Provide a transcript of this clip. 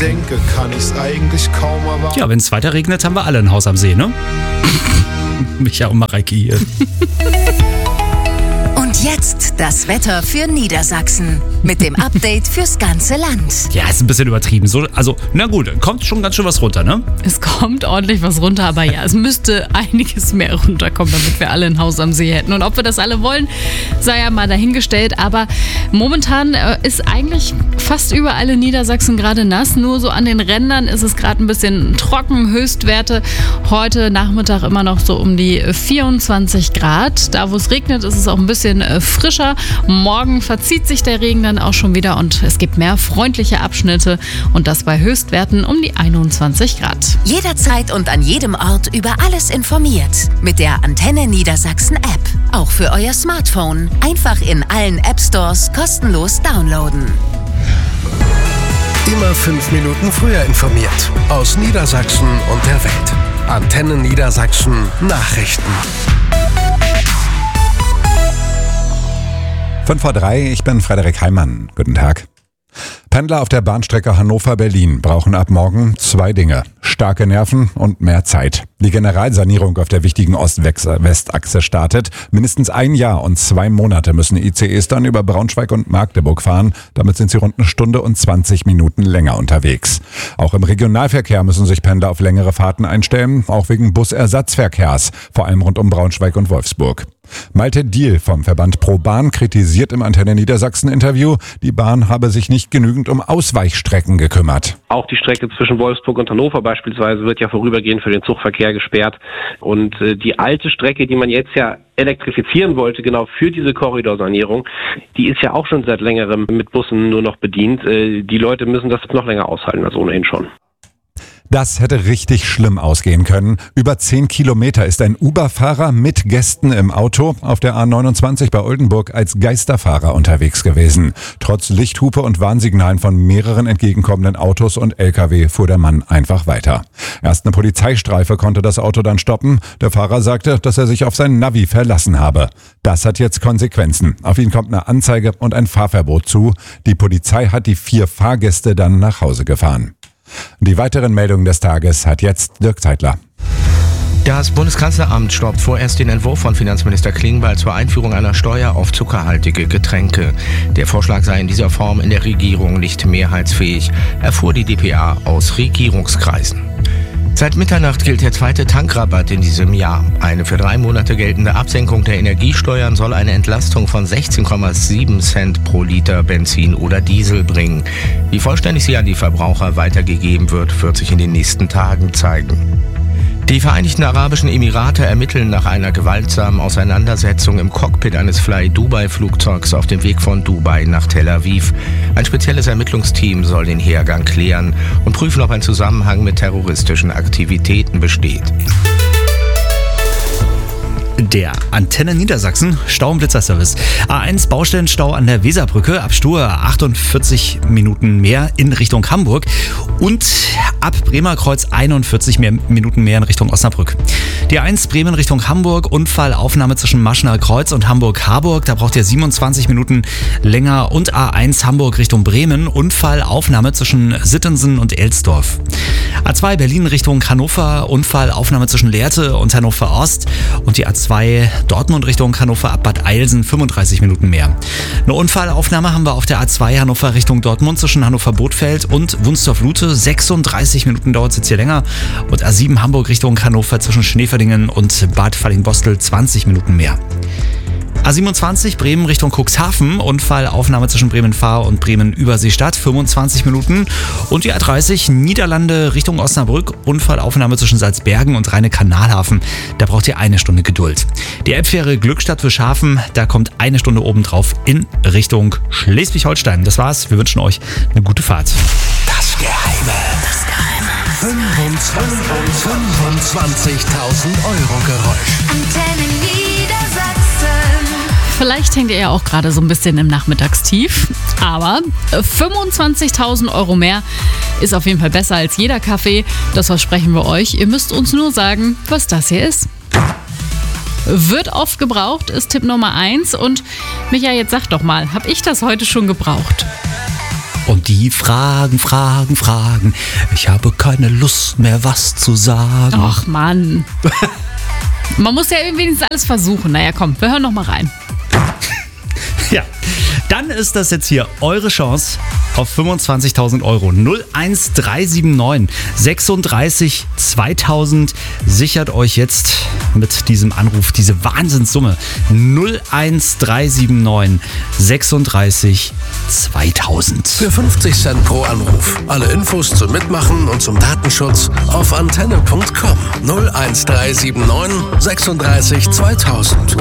denke, kann ich's eigentlich kaum erwarten. Ja, wenn es weiter regnet, haben wir alle ein Haus am See, ne? Micha und Mareike hier. Und jetzt das Wetter für Niedersachsen mit dem Update fürs ganze Land. Ja, ist ein bisschen übertrieben. Also, na gut, kommt schon ganz schön was runter, ne? Es kommt ordentlich was runter, aber ja, es müsste einiges mehr runterkommen, damit wir alle ein Haus am See hätten. Und ob wir das alle wollen, sei ja mal dahingestellt. Aber momentan ist eigentlich fast überall in Niedersachsen gerade nass. Nur so an den Rändern ist es gerade ein bisschen trocken. Höchstwerte heute Nachmittag immer noch so um die 24 Grad. Da, wo es regnet, ist es auch ein bisschen frischer. Morgen verzieht sich der Regen dann auch schon wieder und es gibt mehr freundliche Abschnitte und das bei Höchstwerten um die 21 Grad. Jederzeit und an jedem Ort über alles informiert. Mit der Antenne Niedersachsen App. Auch für euer Smartphone. Einfach in allen App Stores kostenlos downloaden. Immer 5 Minuten früher informiert. Aus Niedersachsen und der Welt. Antenne Niedersachsen Nachrichten. 5:03, ich bin Frederik Heimann. Guten Tag. Pendler auf der Bahnstrecke Hannover-Berlin brauchen ab morgen 2 Dinge. Starke Nerven und mehr Zeit. Die Generalsanierung auf der wichtigen Ost-West-Achse startet. Mindestens 1 Jahr und 2 Monate müssen ICEs dann über Braunschweig und Magdeburg fahren. Damit sind sie rund 1 Stunde und 20 Minuten länger unterwegs. Auch im Regionalverkehr müssen sich Pendler auf längere Fahrten einstellen, auch wegen Busersatzverkehrs, vor allem rund um Braunschweig und Wolfsburg. Malte Diehl vom Verband ProBahn kritisiert im Antenne Niedersachsen Interview, die Bahn habe sich nicht genügend um Ausweichstrecken gekümmert. Auch die Strecke zwischen Wolfsburg und Hannover beispielsweise wird ja vorübergehend für den Zugverkehr gesperrt. Und die alte Strecke, die man jetzt ja elektrifizieren wollte, genau für diese Korridorsanierung, die ist ja auch schon seit längerem mit Bussen nur noch bedient. Die Leute müssen das noch länger aushalten als ohnehin schon. Das hätte richtig schlimm ausgehen können. Über 10 Kilometer ist ein Uber-Fahrer mit Gästen im Auto auf der A29 bei Oldenburg als Geisterfahrer unterwegs gewesen. Trotz Lichthupe und Warnsignalen von mehreren entgegenkommenden Autos und LKW fuhr der Mann einfach weiter. Erst eine Polizeistreife konnte das Auto dann stoppen. Der Fahrer sagte, dass er sich auf sein Navi verlassen habe. Das hat jetzt Konsequenzen. Auf ihn kommt eine Anzeige und ein Fahrverbot zu. Die Polizei hat die 4 Fahrgäste dann nach Hause gefahren. Die weiteren Meldungen des Tages hat jetzt Dirk Zeitler. Das Bundeskanzleramt stoppt vorerst den Entwurf von Finanzminister Klingbeil zur Einführung einer Steuer auf zuckerhaltige Getränke. Der Vorschlag sei in dieser Form in der Regierung nicht mehrheitsfähig, erfuhr die dpa aus Regierungskreisen. Seit Mitternacht gilt der 2. Tankrabatt in diesem Jahr. Eine für 3 Monate geltende Absenkung der Energiesteuern soll eine Entlastung von 16,7 Cent pro Liter Benzin oder Diesel bringen. Wie vollständig sie an die Verbraucher weitergegeben wird sich in den nächsten Tagen zeigen. Die Vereinigten Arabischen Emirate ermitteln nach einer gewaltsamen Auseinandersetzung im Cockpit eines Fly-Dubai-Flugzeugs auf dem Weg von Dubai nach Tel Aviv. Ein spezielles Ermittlungsteam soll den Hergang klären und prüfen, ob ein Zusammenhang mit terroristischen Aktivitäten besteht. Der Antenne Niedersachsen Stau- und Blitzerservice. A1 Baustellenstau an der Weserbrücke, ab Stur 48 Minuten mehr in Richtung Hamburg und ab Bremerkreuz 41 Minuten mehr in Richtung Osnabrück. Die A1 Bremen Richtung Hamburg, Unfallaufnahme zwischen Maschener Kreuz und Hamburg-Harburg, da braucht ihr 27 Minuten länger und A1 Hamburg Richtung Bremen, Unfallaufnahme zwischen Sittensen und Elsdorf. A2 Berlin Richtung Hannover, Unfallaufnahme zwischen Lehrte und Hannover Ost und die A2 Dortmund Richtung Hannover ab Bad Eilsen 35 Minuten mehr. Eine Unfallaufnahme haben wir auf der A2 Hannover Richtung Dortmund zwischen Hannover-Bothfeld und Wunstorf-Lute. 36 Minuten dauert es jetzt hier länger. Und A7 Hamburg Richtung Hannover zwischen Schneeverdingen und Bad Fallingbostel 20 Minuten mehr. A27 Bremen Richtung Cuxhaven, Unfallaufnahme zwischen Bremen-Fahr und Bremen-Überseestadt, 25 Minuten. Und die A30 Niederlande Richtung Osnabrück, Unfallaufnahme zwischen Salzbergen und Rheine-Kanalhafen. Da braucht ihr 1 Stunde Geduld. Die Elbfähre Glückstadt für Schafen, da kommt 1 Stunde obendrauf in Richtung Schleswig-Holstein. Das war's, wir wünschen euch eine gute Fahrt. Das Geheime. 25.000 € Geräusch. Antenne Niedersachsen. Vielleicht hängt ihr ja auch gerade so ein bisschen im Nachmittagstief, aber 25.000 € mehr ist auf jeden Fall besser als jeder Kaffee. Das versprechen wir euch. Ihr müsst uns nur sagen, was das hier ist. Wird oft gebraucht, ist Tipp Nummer 1. Und Micha, jetzt sag doch mal, habe ich das heute schon gebraucht? Und die fragen. Ich habe keine Lust mehr, was zu sagen. Ach Mann. Man muss ja wenigstens alles versuchen. Naja, komm, wir hören noch mal rein. Ja, dann ist das jetzt hier eure Chance auf 25.000 Euro. 01379 36 2000 sichert euch jetzt mit diesem Anruf diese Wahnsinnssumme. 01379 36 2000. Für 50 Cent pro Anruf. Alle Infos zum Mitmachen und zum Datenschutz auf antenne.com. 01379 36 2000.